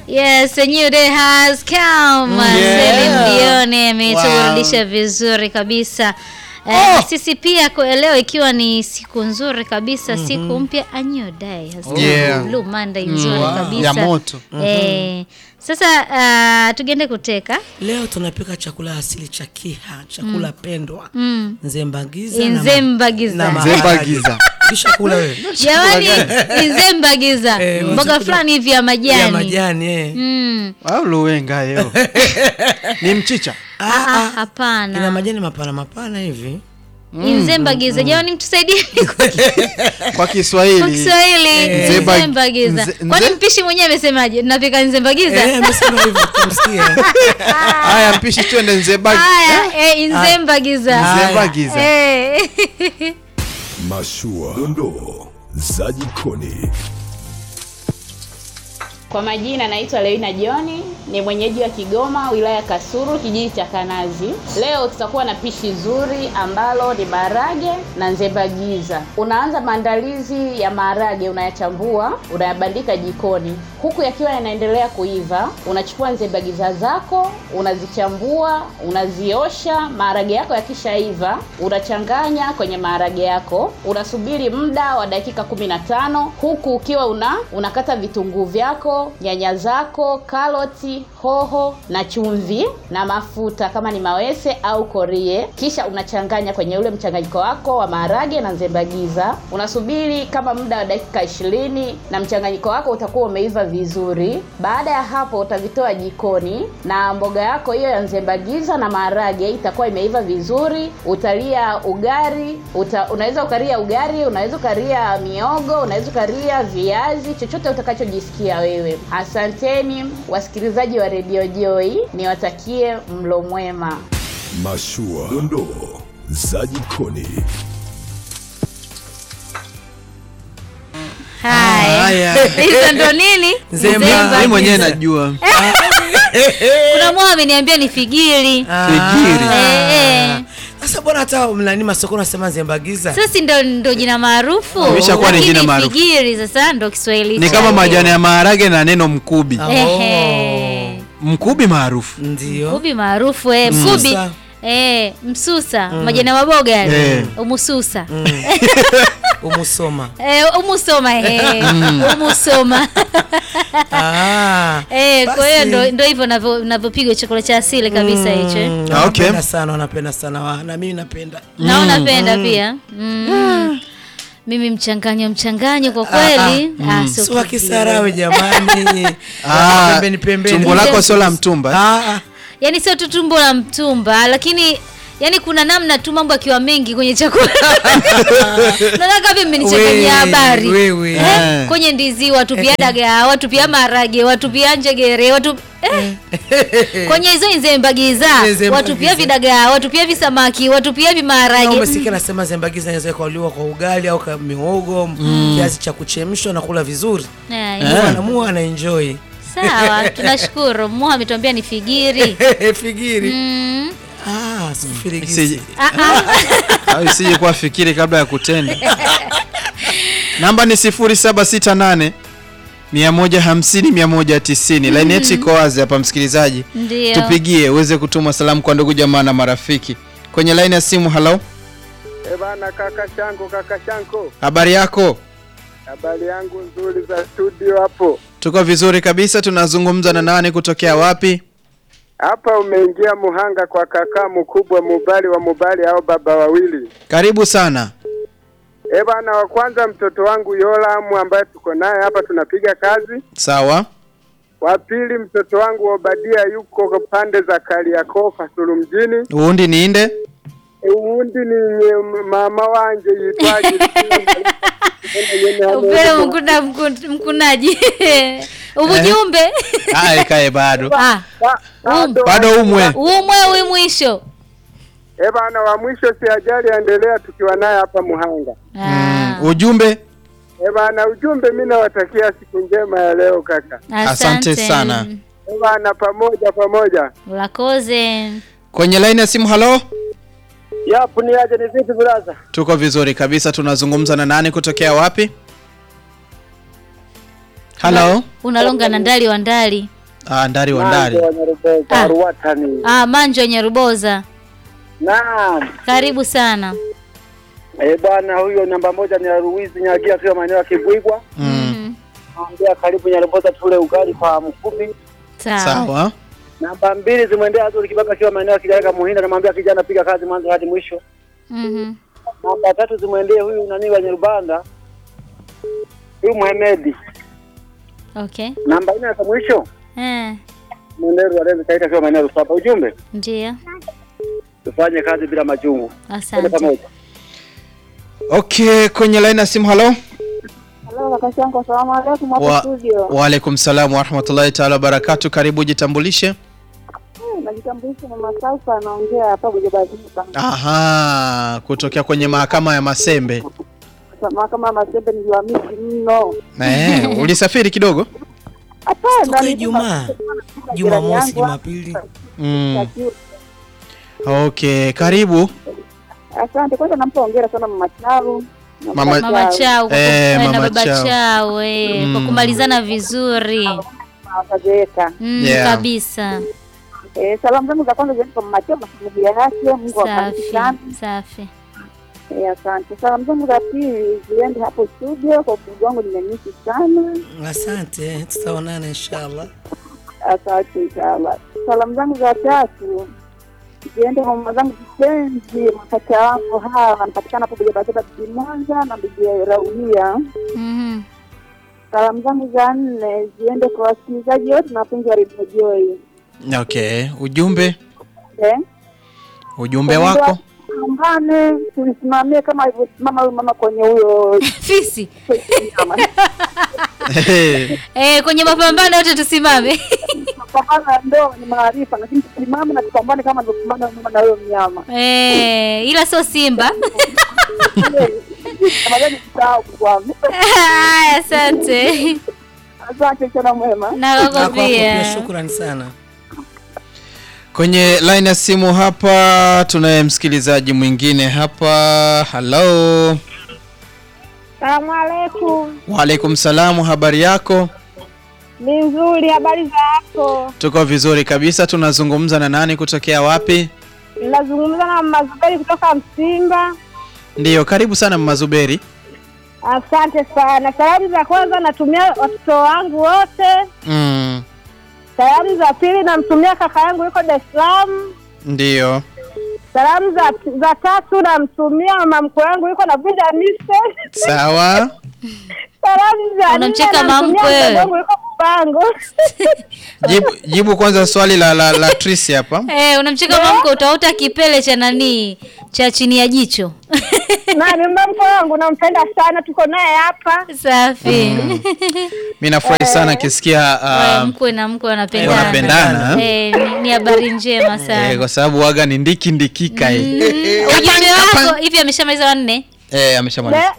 Yes, a new day has come. Celine Dion ameturudisha vizuri kabisa. Sisi pia leo ikiwa ni siku nzuri kabisa, siku mpya, a new day has come. Blue Monday nzuri kabisa. Ya moto. Sasa tugende kuteka. Leo tunapika chakula asili cha Kiha, chakula pendwa. Nzembagiza Nzembagiza. Kisha kula wewe. Jamani, nzembagiza. Mboga fulani hivi ya majani. Ya majani Au luwenga hiyo. Ni mchicha? Hapana. Ina majani mapana hivi. Nzembagiza. Jamani mtusaidie kwa Kiswahili. Kwa Kiswahili nzembagiza. Kwani mpishi mwenyewe amesemaje? Napika nzembagiza? Amesema hivyo tumsikie. Haya mpishi twende nzembagiza. Haya, nzembagiza. Nzembagiza. Mashua, dondoo za jikoni. Kwa majina naitwa Lewina Joni, ni mwenyeji wa Kigoma, wilaya Kasulu, kijiji cha Kanazi. Leo tutakuwa na pishi zuri ambalo ni maharage na nzembagiza. Unaanza maandalizi ya maharage, unayachambua, unayabandika jikoni. Huku yakiwa yanaendelea kuiva, unachukua nzembagiza zako, unazichambua, unaziosha. Maharage yako yakishaiva, unachanganya kwenye maharage yako. Unasubiri muda wa dakika 15 huku ukiwa unakata vitunguu vyako, nyanya zako, karoti, hoho na chumvi na mafuta kama ni mawese au korie. Kisha unachanganya kwenye ule mchanganyiko wako wa maharage na nzembagiza. Unasubiri kama muda wa dakika 20 na mchanganyiko wako utakuwa umeiva vizuri. Baada ya hapo utavitoa jikoni na mboga yako hiyo ya nzembagiza na maharage itakuwa imeiva vizuri. Utalia ugali, unaweza ukaria ugali, unaweza ukaria miogo, unaweza ukaria viazi, chochote utakachojisikia wewe. Asanteni wasikilizaji wa Radio Joy, niwatakie mlo mwema. Mashua, dondoo za jikoni. Haya. Hizo ndo nini? Nzembagiza. Mimi mwenyewe najua. Kuna mmoja ameniambia ni figiri. Figiri. Sasa bwana hata mnani masoko nasema nzembagiza. Sasa ndo jina maarufu. Imeshakuwa ni jina maarufu. Figiri sasa ndo Kiswahili. Ni kama majani ya maharage na neno mkubi. Mkubi maarufu. Ndio. Mkubi maarufu mkubi. Msusa, majani ya maboga yale. Umususa. Umusoma. Umusoma umusoma. Kwa hiyo ndo hivyo ninavyopigwa chakula cha asili kabisa hicho. Okay. Napenda sana na mimi napenda. Na unapenda pia. Mimi mchanganyo kwa kweli. Sio kisarawe jamani. Pembeni. Tumbo lako sio la mtumba. Yaani sio tu tumbo la mtumba, lakini yani kuna namna tu mambo yakiwa mengi kwenye chakula. Naona kama mmenichanganyia habari. Kwenye ndizi watu pia dagaa, watu pia maharage, watu pia njegere, watu kwenye hizo nzembagiza, watu pia vidagaa, watu pia visamaki, watu pia vimaharage. Umesikia nasema nzembagiza inaweza kuliwa kwa ugali au kwa mihogo, kiasi cha kuchemshwa na kula vizuri. Anaamua ana enjoy. Sawa, tunashukuru. Moha ametuambia ni figiri. Figiri. Sifirigisi. Au isije kwa fikiri kabla ya kutenda. Namba ni 0768 150 190. Line yetu iko wazi hapa msikilizaji. Ndio. Tupigie uweze kutuma salamu kwa ndugu jamaa na marafiki. Kwenye line ya simu, hello. Bana kaka Shanko. Habari yako? Habari yangu nzuri za studio hapo. Tuko vizuri kabisa. Tunazungumza na nani kutokea wapi? Hapa umeingia Muhanga kwa kaka mkubwa Mubali au baba wawili. Karibu sana. Bana wa kwanza mtoto wangu Yolam ambaye tuko naye hapa tunapiga kazi. Sawa. Wa pili mtoto wangu Obadia yuko pande za Kariakoo Kasulu mjini. Uundi niinde? Uundi ni mama wanje yitwaje. Upele mkunaji. Ujumbe. Kae bado. Bado umwe mwisho. Bana wa mwisho si ajali endelea tukiwa naye hapa Muhanga. Ujumbe? Bana ujumbe mimi nawatakia siku njema ya leo kaka. Asante sana. Bana pamoja. Ulakoze. Kwenye line ya simu, hello. Yapo ni aje ni vipi brother? Tuko vizuri kabisa. Tunazungumza na nani kutokea wapi? Hello. Unalonga na ndali wa ndali. Ndari wa Ndari. Manjo Nyaruboza. Naam. Karibu sana. Bwana huyo namba 1 ni Ruizi Nyagia kwa maeneo ya Kibwigwa. Naambia karibu Nyaruboza tule ugali kwa mfupi. Sawa. Namba 2 zimwendea Azuri Kibaka kwa maeneo ya Kijaga Muhinda, namwambia kijana piga kazi mwanzo hadi mwisho. Namba 3 zimwendee huyu nani wa Nyarubanda. Huyu Muhamedi. Okay. Namba 4 za mwisho. Mwenderu anaweza kaita kwa maeneo hapa. Ujumbe? Ndio. Tufanye kazi bila majungu. Asante. Okay, kwenye line ya simu. Hello. Hello, kaka yangu, asalamu alaykum hapo studio. Wa alaykum salaam wa rahmatullahi ta'ala barakatuh. Karibu, jitambulishe. Najitambulisha na Masaufa, naongea hapa Bujabazika. Aha, kutokea kwenye mahakama ya Masembe. Mahakama ya Masembe ni Jumamosi mno. Ulisafiri kidogo? Hapana, ni Jumamosi, Jumapili. Okay, karibu. Asante, kwanza nampa hongera sana Mama Chao. Mama Chao na Baba Chao kwa kumalizana vizuri. Kabisa. Salamu zangu za kwanza ziende kwa Mama Chao na familia yake, Mungu awabariki sana. Safi. Asante. Salamu zangu za pili ziende hapo studio kwa mdogo wangu, nimemisi sana. Asante, tutaonana inshallah. Asante inshallah. Salamu zangu za tatu ziende kwa mama zangu kipenzi, mkaka wangu hawa wanapatikana hapo Bujabazika Mwanza na Bibi Raulia. Salamu zangu za 4 ziende kwa wasikilizaji wote na wapenzi wa Radio Joy. Okay, ujumbe? Ujumbe wako? Mbane tulisimamie kama alivyosimama huyo mama kwenye huyo fisi. Kwenye mapambano yote tusimame. Mapambano ndio ni maarifa, lakini tusimame na tupambane kama alivyosimama mama na huyo mnyama. Ila sio simba. Asante. Asante sana mwema. Na wako pia. Shukrani sana. Kwenye line ya simu hapa tunaye msikilizaji mwingine hapa. Hello. Salamu alaykum. Wa alaykum salamu, habari yako? Ni nzuri, habari za hapo? Tuko vizuri kabisa. Tunazungumza na nani kutokea wapi? Nazungumza na Mama Zuberi kutoka Msimba. Ndiyo, karibu sana Mama Zuberi. Asante sana. Salamu za kwanza natumia watoto wangu wote. Salamu za pili namtumia kaka yangu yuko Dar es Salaam. Ndiyo. Salamu za tatu namtumia mama mkwe wangu yuko na Vunja Mise. Sawa. Salamu za unamcheka mama mkwe wangu yuko Mpango. Jibu kwanza swali la Trisi hapa. Unamcheka mama mkwe, utaota kipele cha nani cha chini ya jicho. Nani mama mkwe wangu, nampenda sana, tuko naye hapa. Safi. Mimi nafurahi sana kisikia mkwe na mkwe wanapendana. Ni habari njema sana. Kwa sababu waga ni ndikika hii. Ujumbe wako hivi ameshamaliza wanne? Ameshamaliza.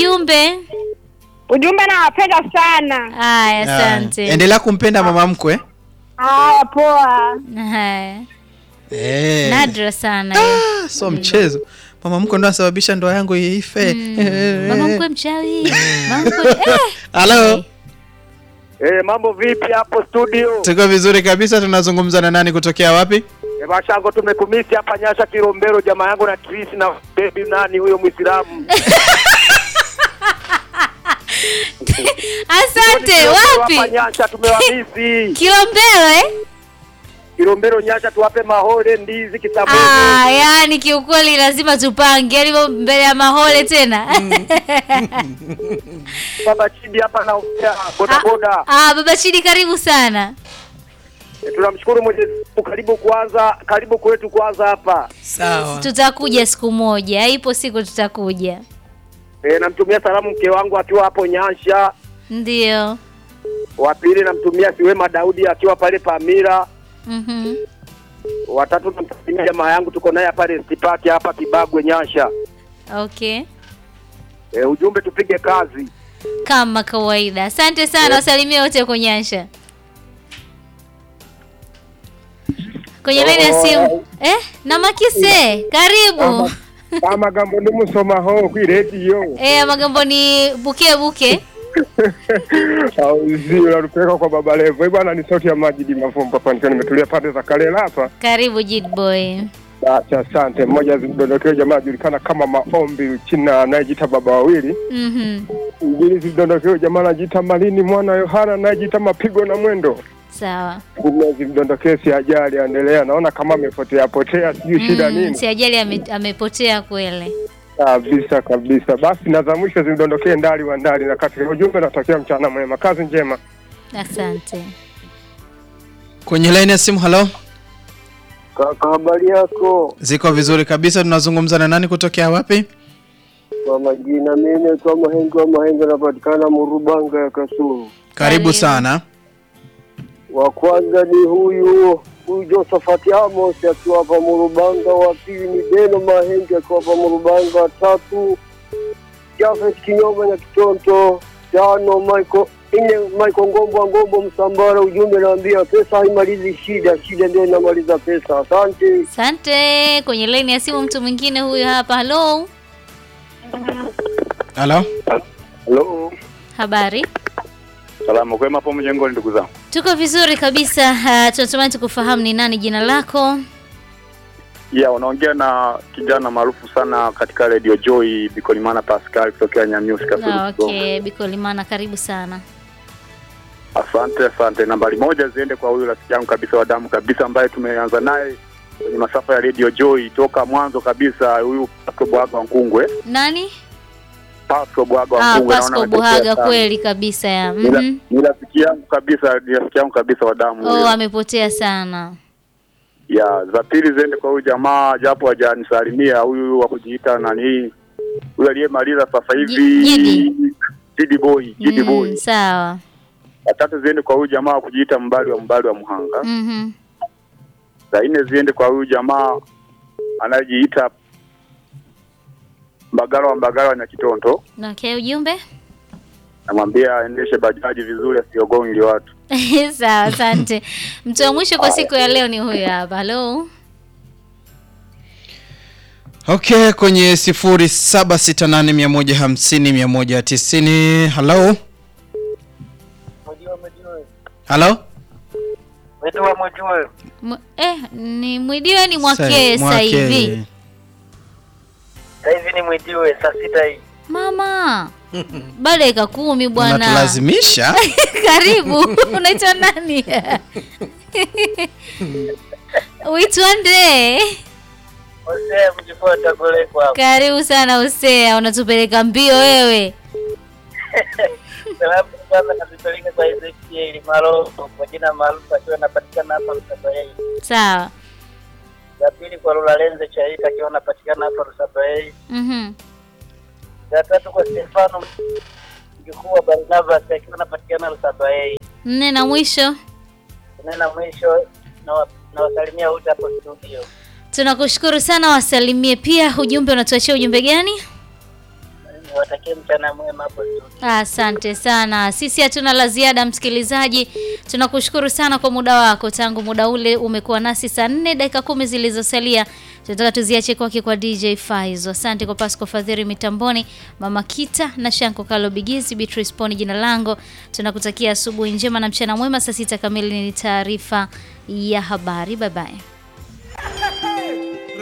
Ujumbe nawapenda sana. Haya, asante. Endelea kumpenda mama mkwe. Haya, poa. Haya. Nadra sana. So mchezo. Mama mkwe ndo anasababisha ndoa yangu ife. Mama mkwe mchawi. Mama mkwe. Hello. Mambo vipi hapo studio? Tuko vizuri kabisa. Tunazungumza na nani kutokea wapi? Bashango, tumekumisi hapa Nyasha Kilombero, jamaa yangu na Chris na baby nani huyo Muislamu. Asante. Wapi? Hapa Nyasha tumewamisi. Kilombero Kilombero Nyasha, tuwape mahole ndizi kitambo. Yani kiukweli lazima tupange. Yaani mbele ya mahole tena. Baba Chidi hapa na boda boda. Baba Chidi, karibu sana. Tunamshukuru Mwenyezi Mungu, karibu kwetu kwanza hapa. Sawa. Tutakuja siku moja. Ipo siku tutakuja. Namtumia salamu mke wangu akiwa hapo Nyasha. Ndio. Wa pili namtumia Siwema Daudi akiwa pale Pamira. Wa tatu namtumia jamaa yangu tuko naye hapa Restipaki hapa Kibagwe Nyasha. Okay. Ujumbe tupige kazi kama kawaida. Asante sana, wasalimie wote huko Nyasha. Kwenye line ya simu. Na Makise, karibu. Amagambo ni musoma ho kwi radio. Amagambo ni buke. Au zio unatupeleka kwa Baba Levo. Bwana ni sauti ya Majidi Mavumba hapa nikiwa nimetulia pande za Kalela hapa. Karibu Jid Boy. Asante. Mmoja zidondokeo jamaa julikana kama Maombi China anayejiita baba wawili. Mwingine zidondokeo jamaa anajiita Malini mwana Yohana anayejiita Mapigo na Mwendo. Sawa. Kuna zidondokeo si ajali endelea. Naona kama amepotea sijui shida nini. Si ajali amepotea kweli. Kabisa. Basi na za mwisho zidondokee ndali wa ndali na katika ujumbe natakia mchana mwema. Kazi njema. Asante. Kwenye line ya simu, hello. Kaka, habari yako? Ziko vizuri kabisa. Tunazungumza na nani kutokea wapi? Kwa majina mimi kwa Mahengo napatikana Murubanga ya Kasulu. Karibu sana. Wa kwanza ni huyu Josephat Amos akiwa hapa Murubanga, wa pili ni Beno Mahengo akiwa hapa Murubanga, wa tatu Jafet Kinyoma na Kitonto, tano Michael Ngombo Msambara. Ujumbe naambia pesa haimalizi shida ndio inamaliza pesa. Asante. Kwenye line ya simu mtu mwingine huyu hapa. Hello. Hello. Habari? Salamu kwema hapo mjengoni ndugu zangu. Tuko vizuri kabisa. Tunatamani tukufahamu ni nani jina lako? Unaongea na kijana maarufu sana katika Radio Joy, Bikolimana Pascal kutoka Nyanyusi Kasulu. Okay, Bikolimana karibu sana. Asante. Nambari 1 ziende kwa huyu rafiki yangu kabisa wa damu kabisa ambaye tumeanza naye kwenye masafa ya Radio Joy toka mwanzo kabisa, huyu Pasco Bwaga wa Nkungwe. Nani? Pasco Bwaga wa Nkungwe. Pasco Bwaga kweli kabisa ya. Ni rafiki yangu kabisa wa damu huyo. Amepotea sana. Za pili ziende kwa huyu jamaa japo hajanisalimia, huyu wa kujiita nani? Huyu aliyemaliza sasa hivi Jidi Boy. Sawa. Ya tatu ziende kwa huyu jamaa kujiita mbali wa Muhanga. Za nne ziende kwa huyu jamaa anajiita Mbagala na Kitonto. Okay, ujumbe? Namwambia aendeshe bajaji vizuri asiogonge watu. Sawa, asante. Mtu wa mwisho kwa siku ya leo ni huyu hapa. Hello. Okay, kwenye 0768150190. Hello. Hello? Ni Mwidiwe ni Mwake sasa hivi. Sasa hivi ni Mwidiwe saa 6 hii. Mama. Baada ya 10 bwana. Unatulazimisha? Karibu. Unaitwa nani? Uitwa nde? Osea mjifuata kule kwa. Karibu sana Osea, unatupeleka mbio wewe. Salamu kwanza natupeleka kwa Ezekiel Malo kwa jina maarufu akiwa anapatikana hapa Rusabayei. Sawa. Ya pili kwa Lola Lenze Chaika akiwa anapatikana hapa Rusabayei. Ya tatu kwa Stefano mjukuu wa Barnabas akiwa anapatikana Rusabayei. Nne na mwisho na wasalimia wote hapo studio. Tunakushukuru sana, wasalimie pia. Ujumbe unatuachia ujumbe gani? Niwatakie mchana mwema hapo studio. Asante sana. Sisi hatuna la ziada msikilizaji. Tunakushukuru sana kwa muda wako. Tangu muda ule umekuwa nasi saa 4 dakika 10 zilizosalia. Tunataka tuziache kwa DJ Faizo. Asante kwa Pasco Fadhiri mitamboni, Mama Kita na Shanko Kalo Bigizi, Beatrice Poni jina langu. Tunakutakia asubuhi njema na mchana mwema. Saa 6 kamili ni taarifa ya habari. Bye bye.